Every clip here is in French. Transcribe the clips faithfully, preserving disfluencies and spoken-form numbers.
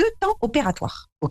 deux temps opératoires. Ok ?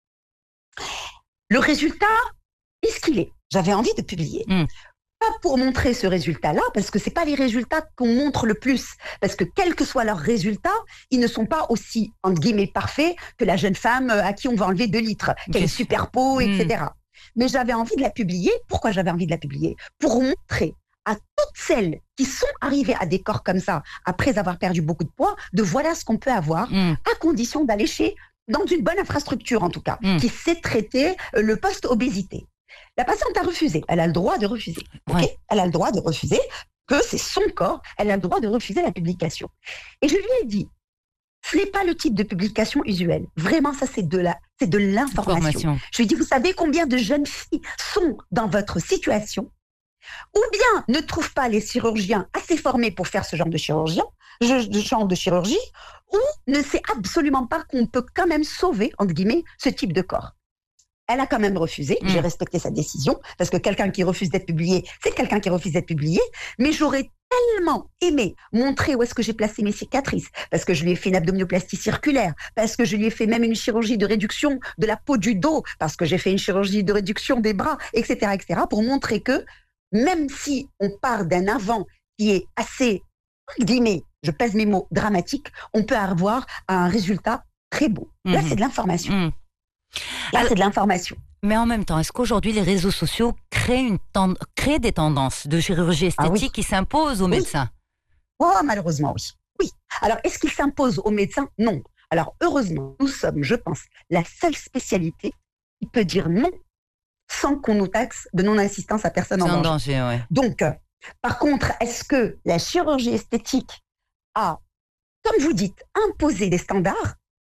Le résultat est ce qu'il est. J'avais envie de publier. Mm. Pas pour montrer ce résultat-là, parce que c'est pas les résultats qu'on montre le plus. Parce que quels que soient leurs résultats, ils ne sont pas aussi, entre guillemets, parfaits que la jeune femme à qui on va enlever deux litres, qui a une super peau, et cetera. Mm. Mais j'avais envie de la publier. Pourquoi j'avais envie de la publier ? Pour montrer à toutes celles qui sont arrivées à des corps comme ça, après avoir perdu beaucoup de poids, de voilà ce qu'on peut avoir, mm. à condition d'aller chez, dans une bonne infrastructure en tout cas, mm. qui sait traiter le post-obésité. La patiente a refusé. Elle a le droit de refuser. Okay, ouais. Elle a le droit de refuser, que c'est son corps. Elle a le droit de refuser la publication. Et je lui ai dit, ce n'est pas le type de publication usuelle. Vraiment, ça, c'est de, la, c'est de l'information. Information. Je lui ai dit, vous savez combien de jeunes filles sont dans votre situation, ou bien ne trouvent pas les chirurgiens assez formés pour faire ce genre de, chirurgien, de genre de chirurgie, ou ne sait absolument pas qu'on peut quand même sauver, entre guillemets, ce type de corps. Elle a quand même refusé, mmh. j'ai respecté sa décision, parce que quelqu'un qui refuse d'être publié, c'est quelqu'un qui refuse d'être publié, mais j'aurais tellement aimé montrer où est-ce que j'ai placé mes cicatrices, parce que je lui ai fait une abdominoplastie circulaire, parce que je lui ai fait même une chirurgie de réduction de la peau du dos, parce que j'ai fait une chirurgie de réduction des bras, et cetera, et cetera, pour montrer que, même si on part d'un avant qui est assez, guillemets, je pèse mes mots, dramatique, on peut avoir un résultat très beau. Mmh. Là, c'est de l'information. Mmh. Là, c'est de l'information. Mais en même temps, est-ce qu'aujourd'hui, les réseaux sociaux créent, une tend... créent des tendances de chirurgie esthétique ah oui. qui s'imposent aux oui. médecins ? Oh, malheureusement, oui. Oui. Alors, est-ce qu'ils s'imposent aux médecins ? Non. Alors, heureusement, nous sommes, je pense, la seule spécialité qui peut dire non sans qu'on nous taxe de non-assistance à personne en danger. danger ouais. Donc, euh, par contre, est-ce que la chirurgie esthétique a, comme vous dites, imposé des standards ?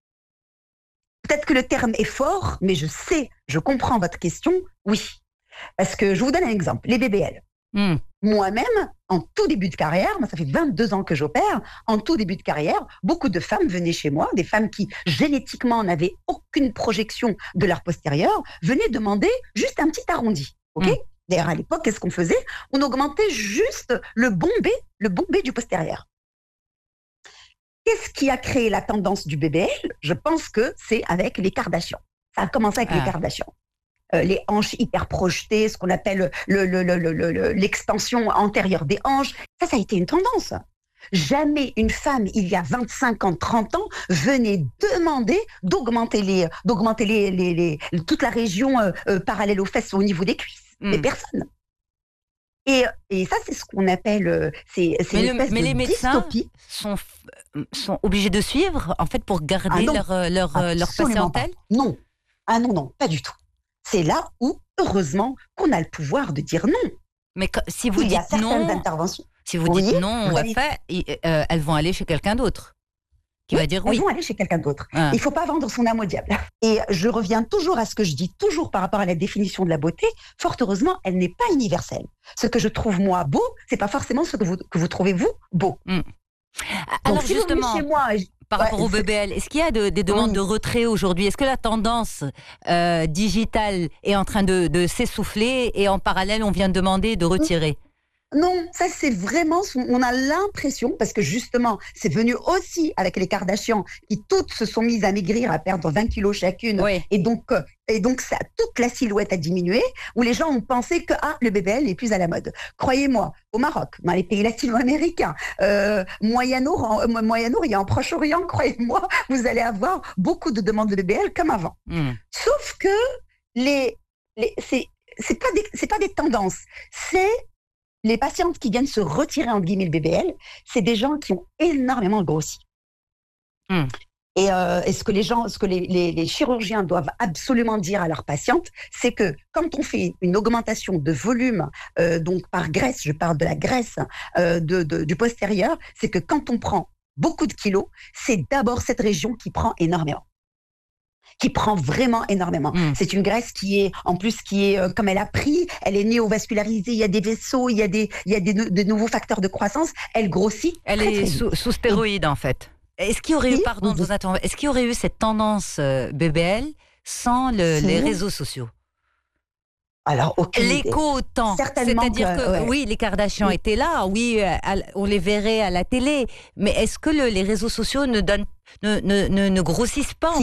Peut-être que le terme est fort, mais je sais, je comprends votre question, oui. Parce que je vous donne un exemple, les B B L. Mm. Moi-même, en tout début de carrière, moi ça fait vingt-deux ans que j'opère, en tout début de carrière, beaucoup de femmes venaient chez moi, des femmes qui génétiquement n'avaient aucune projection de leur postérieur, venaient demander juste un petit arrondi. Okay mm. D'ailleurs, à l'époque, qu'est-ce qu'on faisait ? On augmentait juste le bombé, le bombé du postérieur. Qu'est-ce qui a créé la tendance du B B L ? Je pense que c'est avec les Kardashians. Ça a commencé avec ah. les Kardashians. Euh, les hanches hyper projetées, ce qu'on appelle le, le, le, le, le, l'extension antérieure des hanches. Ça, ça a été une tendance. Jamais une femme, il y a vingt-cinq ans, trente ans, venait demander d'augmenter, les, d'augmenter les, les, les, toute la région euh, euh, parallèle aux fesses au niveau des cuisses. Mm. Mais personne. Et, et ça, c'est ce qu'on appelle, c'est, c'est mais une espèce le, mais de les médecins dystopie. Sont, sont obligés de suivre, en fait, pour garder ah non, leur, leur, leur patientèle ? Non. Ah non, non, pas du tout. C'est là où, heureusement, qu'on a le pouvoir de dire non. Mais que, si vous Il dites y a certaines non, interventions. Si vous oui, dites non, vous ouais, fait, et, euh, elles vont aller chez quelqu'un d'autre. Qui oui, va dire elles oui. vont aller chez quelqu'un d'autre. Ah. Il ne faut pas vendre son âme au diable. Et je reviens toujours à ce que je dis toujours par rapport à la définition de la beauté. Fort heureusement, elle n'est pas universelle. Ce que je trouve moi beau, c'est pas forcément ce que vous, que vous trouvez vous beau. Mm. Donc, alors si justement, vous venez chez moi, par ouais, rapport au B B L, est-ce qu'il y a de, des demandes oui. de retrait aujourd'hui ? Est-ce que la tendance euh, digitale est en train de, de s'essouffler et en parallèle, on vient de demander de retirer ? Non, ça c'est vraiment, on a l'impression, parce que justement, c'est venu aussi avec les Kardashians, qui toutes se sont mises à maigrir, à perdre vingt kilos chacune, oui. et donc, et donc ça, toute la silhouette a diminué, où les gens ont pensé que ah, le B B L n'est plus à la mode. Croyez-moi, au Maroc, dans les pays latino-américains, euh, Moyen-Orient, Moyen-Orient, en Proche-Orient, croyez-moi, vous allez avoir beaucoup de demandes de B B L comme avant. Mm. Sauf que les, les, c'est, c'est pas des, c'est pas des tendances, c'est les patientes qui viennent se retirer, entre guillemets, le B B L, c'est des gens qui ont énormément grossi. Mm. Et, euh, et ce que les gens, ce que les, les, les chirurgiens doivent absolument dire à leurs patientes, c'est que quand on fait une augmentation de volume, euh, donc par graisse, je parle de la graisse euh, de, de, du postérieur, c'est que quand on prend beaucoup de kilos, c'est d'abord cette région qui prend énormément. qui prend vraiment énormément. Mmh. C'est une graisse qui est, en plus, qui est, euh, comme elle a pris, elle est néovascularisée, il y a des vaisseaux, il y a des, il y a des, de nouveaux facteurs de croissance, elle grossit. Elle très, est très sous, sous stéroïdes, en fait. Est-ce qu'il y aurait eu, pardon, vous... est-ce qu'il y aurait eu cette tendance euh, B B L sans le, les réseaux sociaux? Alors, aucune L'écho autant. C'est-à-dire que, que ouais. oui, les Kardashians oui. étaient là, oui, on les verrait à la télé, mais est-ce que le, les réseaux sociaux ne, donnent, ne, ne, ne, ne grossissent pas